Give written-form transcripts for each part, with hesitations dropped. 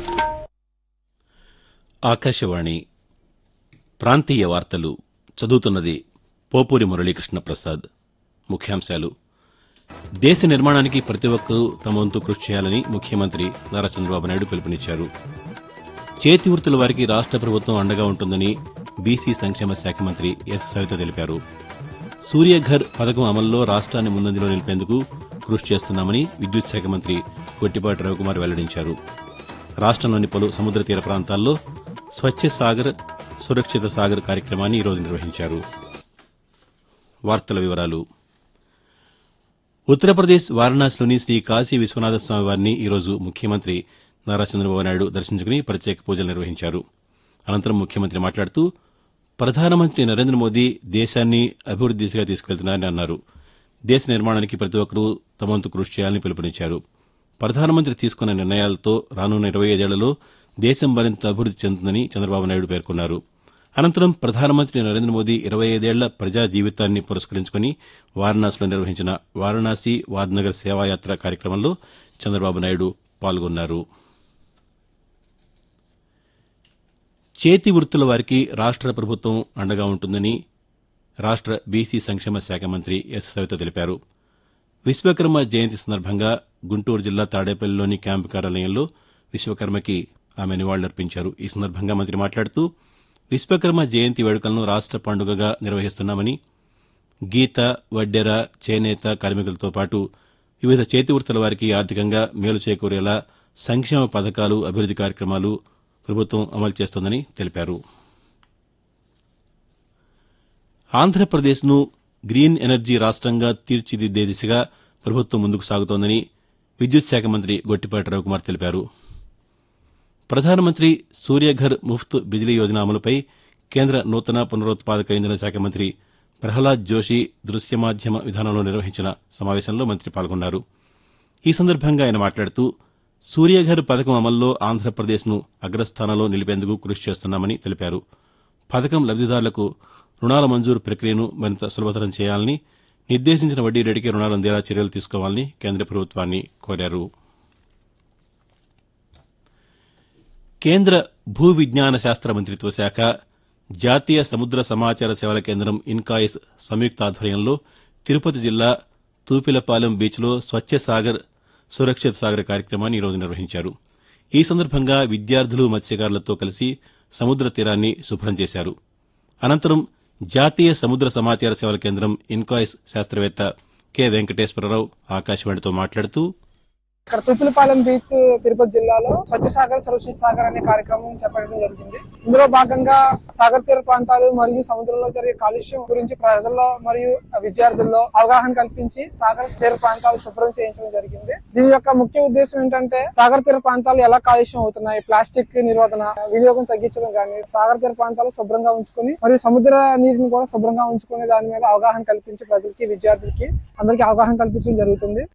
ఆకాశవాణి ప్రాంతీయ వార్తలు చదువుతున్నది పోపూరి మురళీకృష్ణ ప్రసాద్. ముఖ్యాంశాలు: దేశ నిర్మాణానికి ప్రతి ఒక్కరూ తమ వంతు కృషి చేయాలని ముఖ్యమంత్రి నారా చంద్రబాబు నాయుడు పిలుపునిచ్చారు. చేతి వృత్తుల వారికి రాష్ట ప్రభుత్వం అండగా ఉంటుందని బీసీ సంక్షేమ శాఖ మంత్రి ఎస్ సవిత తెలిపారు. సూర్యఘర్ పథకం అమల్లో రాష్ట్రాన్ని ముందంజలో నిలిపేందుకు కృషి చేస్తున్నామని విద్యుత్ శాఖ మంత్రి గొట్టిపాటి రవికుమార్ వెల్లడించారు. రాష్టంలోని పలు సముద్ర తీర ప్రాంతాల్లో స్వచ్ఛ సాగర్ సురక్షిత సాగర్ కార్యక్రమాన్ని ఈరోజు నిర్వహించారు. వార్తల వివరాలు: ఉత్తరప్రదేశ్ వారణాసిలోని శ్రీ కాశీ విశ్వనాథ స్వామి వారిని ఈరోజు ముఖ్యమంత్రి నారా చంద్రబాబు నాయుడు దర్శించుకుని ప్రత్యేక పూజలు నిర్వహించారు. అనంతరం ముఖ్యమంత్రి మాట్లాడుతూ ప్రధానమంత్రి నరేంద్ర మోదీ దేశాన్ని అభివృద్ది దిశగా తీసుకెళ్తున్నారని అన్నారు. దేశ నిర్మాణానికి ప్రతి ఒక్కరూ తమ వంతు కృషి చేయాలని పిలుపునిచ్చారు. ప్రధానమంత్రి తీసుకున్న నిర్ణయాలతో రానున్న 25 ఏళ్లలో దేశం మరింత అభివృద్ది చెందుతుందని చంద్రబాబు నాయుడు పేర్కొన్నారు. అనంతరం ప్రధానమంత్రి నరేంద్ర మోదీ 25 ఏళ్ల ప్రజా జీవితాన్ని పురస్కరించుకుని వారణాసిలో నిర్వహించిన వారణాసి వాద్నగర్ సేవాయాత్ర కార్యక్రమంలో చంద్రబాబు నాయుడు పాల్గొన్నారు. చేతి వృత్తుల వారికి రాష్ట ప్రభుత్వం అండగా ఉంటుందని రాష్ట బీసీ సంక్షేమ శాఖ మంత్రి ఎస్ సవిత తెలిపారు. విశ్వకర్మ జయంతి సందర్భంగా గుంటూరు జిల్లా తాడేపల్లిలోని క్యాంపు కార్యాలయంలో విశ్వకర్మకి ఆమె నివాళులర్పించారు. ఈ సందర్భంగా మంత్రి మాట్లాడుతూ విశ్వకర్మ జయంతి వేడుకలను రాష్ట పండుగగా నిర్వహిస్తున్నామని, గీత, వడ్డెర, చేనేత కార్మికులతో పాటు వివిధ చేతి వృత్తుల వారికి ఆర్థికంగా మేలు చేకూరేలా సంక్షేమ పథకాలు, అభివృద్ది కార్యక్రమాలు ప్రభుత్వం అమలు చేస్తోందని తెలిపారు. ఆంధ్రప్రదేశ్ను గ్రీన్ ఎనర్జీ రాష్టంగా తీర్చిదిద్దే దిశగా ప్రభుత్వం ముందుకు సాగుతోందని విద్యుత్ శాఖ మంత్రి గొట్టిపాటి రవికుమార్ తెలిపారు. ప్రధానమంత్రి సూర్యఘర్ ముఫ్త్ బిజిలీ యోజన అమలుపై కేంద్ర నూతన పునరుత్పాదక ఇంధన శాఖ మంత్రి ప్రహ్లాద్ జోషి దృశ్య మాధ్యమ విధానంలో నిర్వహించిన సమావేశంలో మంత్రి పాల్గొన్నారు. ఈ సందర్భంగా ఆయన మాట్లాడుతూ సూర్యఘర్ పథకం అమల్లో ఆంధ్రప్రదేశ్ను అగ్రస్థానంలో నిలిపేందుకు కృషి చేస్తున్నామని తెలిపారు. పథకం లబ్దిదారులకు రుణాల మంజూరు ప్రక్రియను మరింత సులభతరం చేయాలని, నిర్దేశించిన వడ్డీ రేటుకే రుణాలు అందేలా చర్యలు తీసుకోవాలని కేంద్ర ప్రభుత్వాన్ని కోరారు. కేంద్ర భూ విజ్ఞాన శాస్త్ర మంత్రిత్వ శాఖ, జాతీయ సముద్ర సమాచార సేవల కేంద్రం ఇన్కాయిస్ సంయుక్త ఆధ్వర్యంలో తిరుపతి జిల్లా తూపిలపాలెం బీచ్లో స్వచ్ఛ సాగర్ సురక్షిత సాగర్ కార్యక్రమాన్ని ఈరోజు నిర్వహించారు. ఈ సందర్భంగా విద్యార్థులు, మత్స్యకారులతో కలిసి సముద్ర తీరాన్ని శుభ్రం చేశారు. అనంతరం జాతీయ సముద్ర సమాచార సేవల కేంద్రం ఇన్కాయిస్ శాస్త్రవేత్త కె వెంకటేశ్వరరావు ఆకాశవాణితో మాట్లాడుతూ ఇక్కడ తూపిలపాలెం బీచ్ తిరుపతి జిల్లాలో స్వచ్ఛ సాగర్ సురక్షిత సాగర్ అనే కార్యక్రమం చేపట్టడం జరిగింది. ఇందులో భాగంగా సాగర్ తీర ప్రాంతాలు మరియు సముద్రంలో జరిగే కాలుష్యం గురించి ప్రజల్లో మరియు విద్యార్థుల్లో అవగాహన కల్పించి సాగర్ తీర ప్రాంతాలు శుభ్రం చేయించడం జరిగింది. దీని యొక్క ముఖ్య ఉద్దేశం ఏంటంటే సాగర్ తీర ప్రాంతాలు ఎలా కాలుష్యం అవుతున్నాయి, ప్లాస్టిక్ నిరోధన, వినియోగం తగ్గించడం కానీ, సాగర్ తీర ప్రాంతాలు శుభ్రంగా ఉంచుకుని మరియు సముద్ర నీటిని కూడా శుభ్రంగా ఉంచుకునే దాని మీద అవగాహన కల్పించి ప్రజలకి, విద్యార్థులకి అందరికీ అవగాహన కల్పించడం జరుగుతుంది.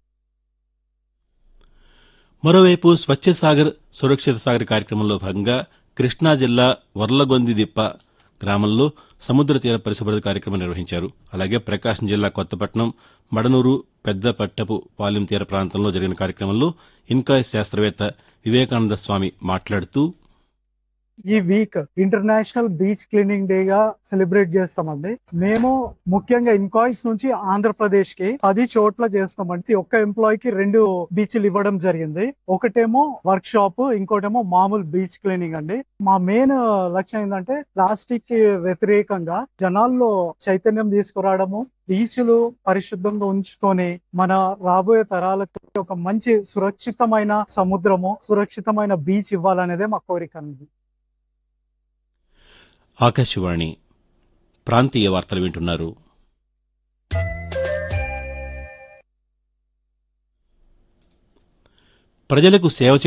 మరోవైపు స్వచ్ఛ సాగర్ సురక్షిత సాగర్ కార్యక్రమంలో భాగంగా కృష్ణా జిల్లా వర్లగొందిదిప్ప గ్రామంలో సముద్ర తీర పరిశుభ్రత కార్యక్రమం నిర్వహించారు. అలాగే ప్రకాశం జిల్లా కొత్తపట్నం, మడనూరు, పెద్దపట్టపు పాలెం తీర ప్రాంతంలో జరిగిన కార్యక్రమంలో ఇన్కాయిస్ శాస్త్రవేత్త వివేకానంద స్వామి మాట్లాడుతూ ఈ week international beach cleaning day గా సెలబ్రేట్ చేస్తామండి. మేము ముఖ్యంగా ఇన్కాయిస్ నుంచి ఆంధ్రప్రదేశ్ కి 10 చోట్ల చేస్తామండి. ఒక్క ఎంప్లాయీకి 2 బీచ్లు ఇవ్వడం జరిగింది. ఒకటేమో వర్క్ షాప్, ఇంకోటేమో మామూలు బీచ్ క్లీనింగ్ అండి. మా మెయిన్ లక్ష్యం ఏంటంటే ప్లాస్టిక్ కి వ్యతిరేకంగా జనాల్లో చైతన్యం తీసుకురావడము, బీచ్లు పరిశుభ్రంగా ఉంచుకొని మన రాబోయే తరాలకు ఒక మంచి సురక్షితమైన సముద్రము, సురక్షితమైన బీచ్ ఇవ్వాలనేదే మా కోరిక అండి. ఆకాశవాణి ప్రాంతీయ వార్తలు వింటున్నారు. ప్రజలకు సేవ